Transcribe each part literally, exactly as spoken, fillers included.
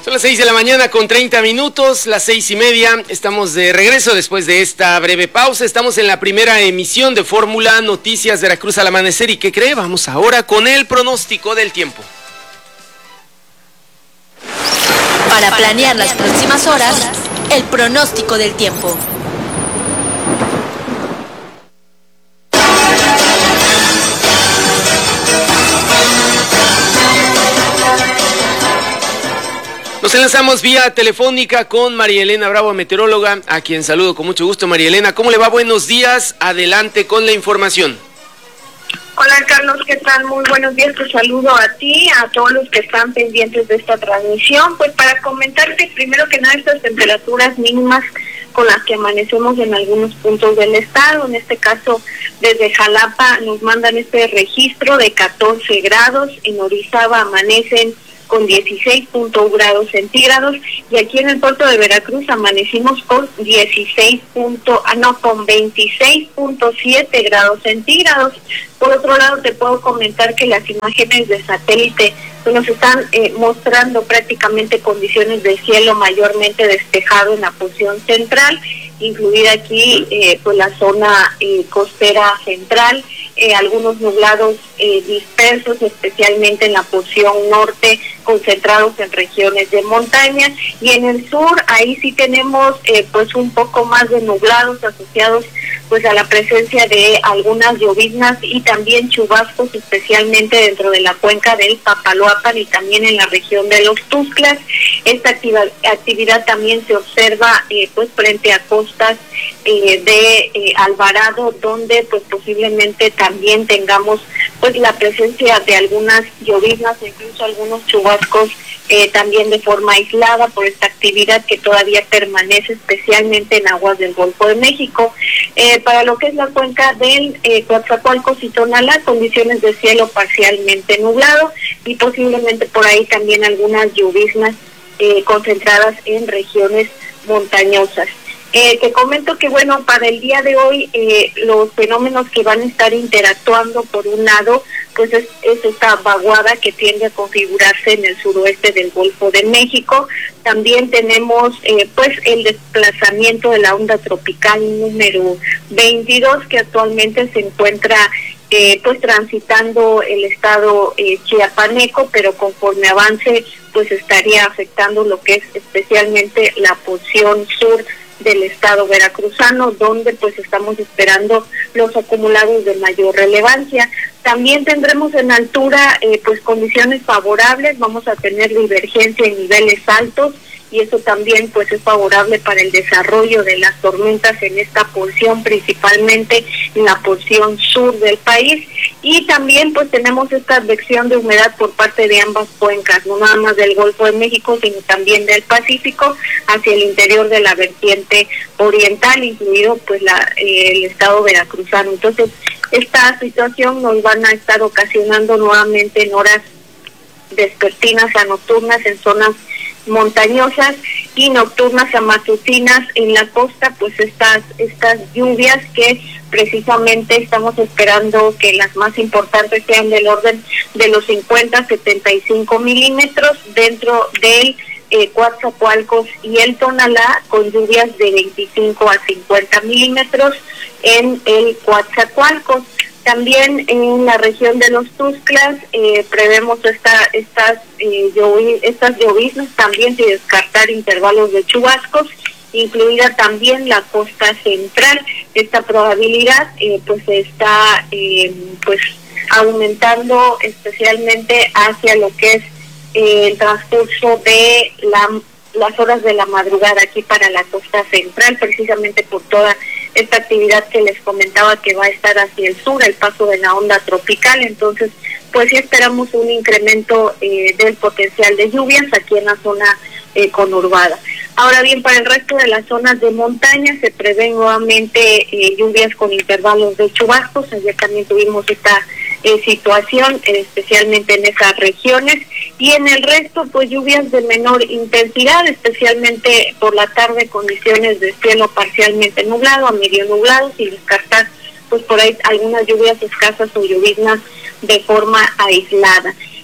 Son las seis de la mañana con treinta minutos, las seis y media. Estamos de regreso después de esta breve pausa. Estamos en la primera emisión de Fórmula Noticias Veracruz al Amanecer. ¿Y qué cree? Vamos ahora con el pronóstico del tiempo. Para planear las próximas horas, el pronóstico del tiempo. Nos enlazamos vía telefónica con María Elena Bravo, meteoróloga, a quien saludo con mucho gusto. María Elena, ¿cómo le va? Buenos días, adelante con la información. Hola Carlos, ¿qué tal? Muy buenos días, te saludo a ti, a todos los que están pendientes de esta transmisión. Pues para comentarte primero que nada estas temperaturas mínimas con las que amanecemos en algunos puntos del estado, en este caso desde Jalapa nos mandan este registro de catorce grados, en Orizaba amanecen con dieciséis punto uno grados centígrados y aquí en el puerto de Veracruz amanecimos con dieciséis punto, ah no, con veintiséis punto siete grados centígrados. Por otro lado te puedo comentar que las imágenes de satélite pues, nos están eh, mostrando prácticamente condiciones de cielo mayormente despejado en la porción central, incluida aquí eh, pues la zona eh, costera central, eh, algunos nublados eh, dispersos, especialmente en la porción norte, concentrados en regiones de montaña, y en el sur ahí sí tenemos eh, pues un poco más de nublados asociados pues a la presencia de algunas lloviznas y también chubascos, especialmente dentro de la cuenca del Papaloapan y también en la región de los Tuxtlas. Esta activa, actividad también se observa eh, pues frente a costas eh, de eh, Alvarado, donde pues posiblemente también tengamos pues la presencia de algunas lloviznas, incluso algunos chubascos eh, también de forma aislada por esta actividad que todavía permanece especialmente en aguas del Golfo de México. Eh, para lo que es la cuenca del eh, Coatzacoalcos y Tonalá, condiciones de cielo parcialmente nublado y posiblemente por ahí también algunas lloviznas eh, concentradas en regiones montañosas. Eh, te comento que bueno, para el día de hoy eh, los fenómenos que van a estar interactuando, por un lado, pues es, es esta vaguada que tiende a configurarse en el suroeste del Golfo de México. También tenemos eh, pues el desplazamiento de la onda tropical número veintidós, que actualmente se encuentra eh, pues transitando el estado eh, chiapaneco, pero conforme avance pues estaría afectando lo que es especialmente la porción sur del estado veracruzano, donde pues estamos esperando los acumulados de mayor relevancia. También tendremos en altura eh, pues condiciones favorables, vamos a tener divergencia en niveles altos y eso también pues es favorable para el desarrollo de las tormentas en esta porción, principalmente en la porción sur del país. Y también pues tenemos esta advección de humedad por parte de ambas cuencas, no nada más del Golfo de México, sino también del Pacífico hacia el interior de la vertiente oriental, incluido pues la eh, el estado veracruzano. Entonces esta situación nos van a estar ocasionando nuevamente en horas vespertinas a nocturnas en zonas montañosas y nocturnas a matutinas en la costa, pues estas estas lluvias que precisamente estamos esperando que las más importantes sean del orden de los cincuenta a setenta y cinco milímetros dentro del eh, Coatzacoalcos y el Tonalá, con lluvias de veinticinco a cincuenta milímetros en el Coatzacoalcos. También en la región de los Tuxtlas eh, prevemos esta, estas, eh, llovi, estas lloviznas también sin descartar intervalos de chubascos, incluida también la costa central. Esta probabilidad eh, pues está eh, pues aumentando especialmente hacia lo que es eh, el transcurso de la, las horas de la madrugada aquí para la costa central, precisamente por toda esta actividad que les comentaba que va a estar hacia el sur, el paso de la onda tropical. Entonces pues sí esperamos un incremento eh, del potencial de lluvias aquí en la zona eh, conurbada. Ahora bien, para el resto de las zonas de montaña se prevén nuevamente eh, lluvias con intervalos de chubascos. Ayer también tuvimos esta eh, situación, eh, especialmente en esas regiones, y en el resto pues lluvias de menor intensidad, especialmente por la tarde, condiciones de cielo parcialmente nublado a medio nublado, sin descartar pues por ahí algunas lluvias escasas o lloviznas de forma aislada.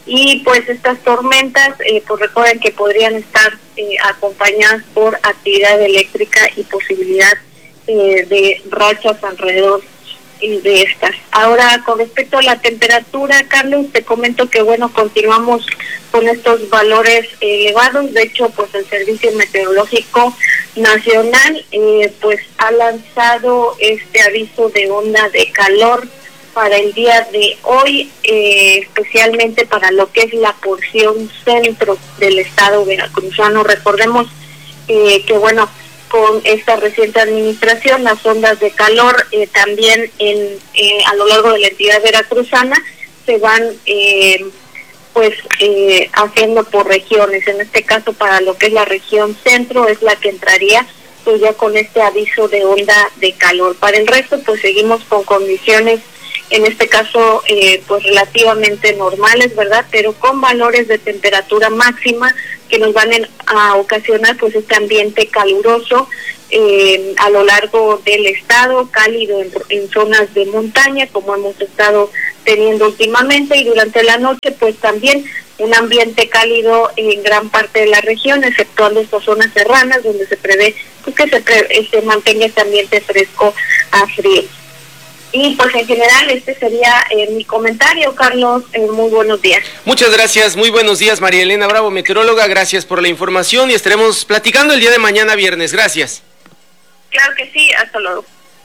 y pues estas tormentas, eh, pues recuerden que podrían estar eh, acompañadas por actividad eléctrica y posibilidad eh, de rachas alrededor de estas. Ahora, con respecto a la temperatura, Carlos, te comento que bueno, continuamos con estos valores elevados. De hecho, pues el Servicio Meteorológico Nacional eh, pues ha lanzado este aviso de onda de calor para el día de hoy, eh, especialmente para lo que es la porción centro del estado veracruzano. Recordemos eh, que bueno, con esta reciente administración, las ondas de calor eh, también en eh, a lo largo de la entidad veracruzana se van eh, pues eh, haciendo por regiones. En este caso, para lo que es la región centro, es la que entraría pues ya con este aviso de onda de calor. Para el resto, pues seguimos con condiciones, en este caso, eh, pues relativamente normales, ¿verdad? Pero con valores de temperatura máxima que nos van a ocasionar pues este ambiente caluroso eh, a lo largo del estado, cálido en, en zonas de montaña, como hemos estado teniendo últimamente, y durante la noche pues también un ambiente cálido en gran parte de la región, exceptuando estas zonas serranas donde se prevé pues, que se, pre se mantenga este ambiente fresco a frío. Y pues en general este sería eh, mi comentario, Carlos. Eh, muy buenos días. Muchas gracias, muy buenos días, María Elena Bravo, meteoróloga. Gracias por la información y estaremos platicando el día de mañana viernes. Gracias. Claro que sí, hasta luego.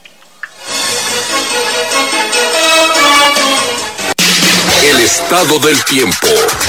El estado del tiempo.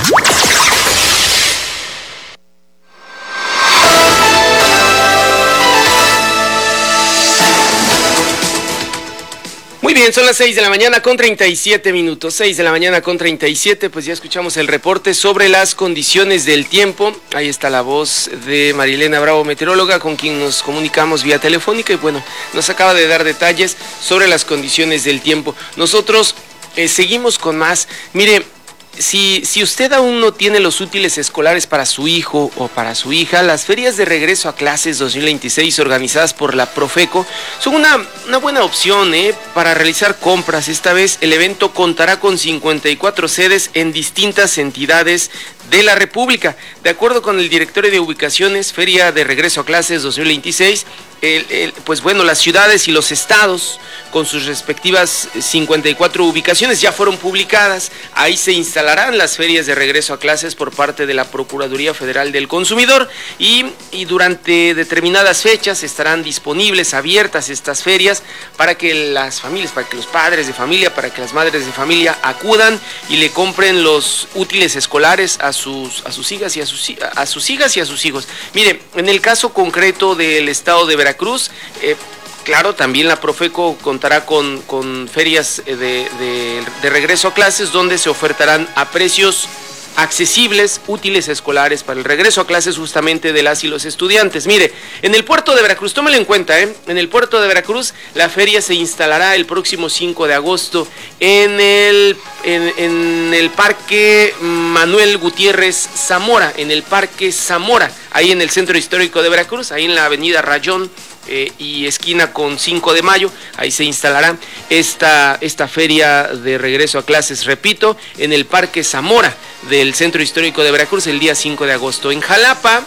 Muy bien, son las seis de la mañana con treinta y siete minutos, seis de la mañana con treinta y siete, pues ya escuchamos el reporte sobre las condiciones del tiempo. Ahí está la voz de María Elena Bravo, meteoróloga, con quien nos comunicamos vía telefónica y bueno, nos acaba de dar detalles sobre las condiciones del tiempo. Nosotros eh, seguimos con más. Mire, Si, si usted aún no tiene los útiles escolares para su hijo o para su hija, las ferias de regreso a clases dos mil veintiséis organizadas por la Profeco son una, una buena opción ¿eh? para realizar compras. Esta vez el evento contará con cincuenta y cuatro sedes en distintas entidades de la República. De acuerdo con el directorio de ubicaciones, Feria de Regreso a Clases dos mil veintiséis, el, el, pues bueno, las ciudades y los estados con sus respectivas cincuenta y cuatro ubicaciones ya fueron publicadas. Ahí se instalarán las ferias de regreso a clases por parte de la Procuraduría Federal del Consumidor y, y durante determinadas fechas estarán disponibles, abiertas estas ferias para que las familias, para que los padres de familia, para que las madres de familia acudan y le compren los útiles escolares a sus, a sus hijas y a sus, a sus hijas y a sus hijos. Mire, en el caso concreto del estado de Veracruz, eh, claro, también la Profeco contará con, con ferias de, de, de regreso a clases donde se ofertarán a precios accesibles, útiles escolares para el regreso a clases justamente de las y los estudiantes. Mire, en el puerto de Veracruz, tómelo en cuenta, ¿eh? En el puerto de Veracruz la feria se instalará el próximo cinco de agosto en el, en, en el Parque Manuel Gutiérrez Zamora, en el Parque Zamora, ahí en el Centro Histórico de Veracruz, ahí en la avenida Rayón Eh, y esquina con cinco de mayo, ahí se instalará esta, esta feria de regreso a clases, repito, en el Parque Zamora del Centro Histórico de Veracruz el día cinco de agosto. En Jalapa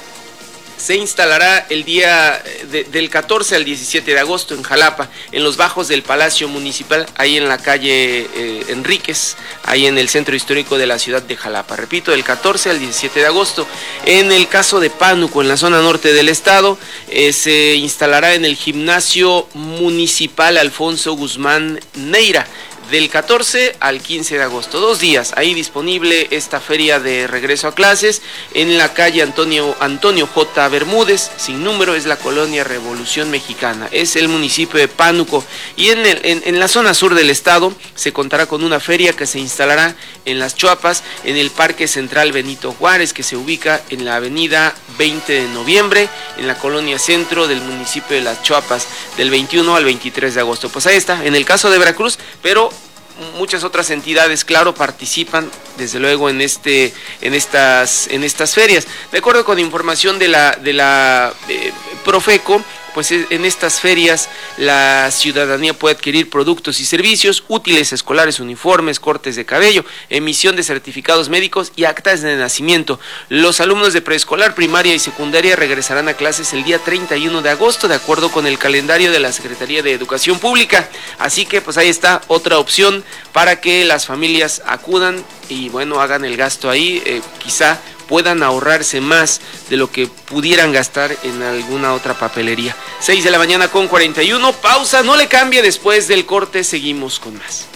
se instalará el día de, del catorce al diecisiete de agosto en Jalapa, en los bajos del Palacio Municipal, ahí en la calle eh, Enríquez, ahí en el centro histórico de la ciudad de Jalapa. Repito, del catorce al diecisiete de agosto. En el caso de Pánuco, en la zona norte del estado, eh, se instalará en el Gimnasio Municipal Alfonso Guzmán Neira, del catorce al quince de agosto, dos días, ahí disponible esta feria de regreso a clases en la calle Antonio, Antonio J. Bermúdez, sin número, es la colonia Revolución Mexicana, es el municipio de Pánuco, y en, el, en, en la zona sur del estado se contará con una feria que se instalará en Las Chuapas, en el Parque Central Benito Juárez, que se ubica en la avenida veinte de noviembre, en la colonia centro del municipio de Las Chuapas, del veintiuno al veintitrés de agosto. Pues ahí está, en el caso de Veracruz, pero muchas otras entidades, claro, participan desde luego en este en estas en estas ferias. De acuerdo con información de la de la eh, Profeco, pues en estas ferias la ciudadanía puede adquirir productos y servicios, útiles escolares, uniformes, cortes de cabello, emisión de certificados médicos y actas de nacimiento. Los alumnos de preescolar, primaria y secundaria regresarán a clases el día treinta y uno de agosto, de acuerdo con el calendario de la Secretaría de Educación Pública. Así que pues ahí está otra opción para que las familias acudan y bueno, hagan el gasto ahí, eh, quizá puedan ahorrarse más de lo que pudieran gastar en alguna otra papelería. seis de la mañana con cuarenta y uno, pausa, no le cambie, después del corte seguimos con más.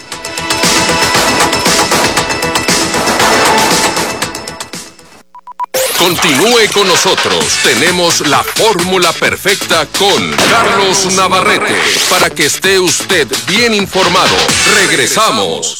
Continúe con nosotros, tenemos la fórmula perfecta con Carlos Navarrete, para que esté usted bien informado. Regresamos.